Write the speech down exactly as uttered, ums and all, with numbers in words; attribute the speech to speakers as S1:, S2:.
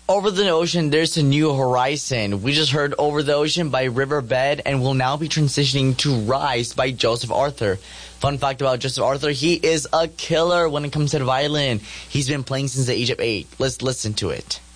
S1: Over the Ocean, there's a new horizon. We just heard Over the Ocean by Riverbed, and we'll now be transitioning to Rise by Joseph Arthur. Fun fact about Joseph Arthur, he is a killer when it comes to the violin. He's been playing since the age of eight. Let's listen to it.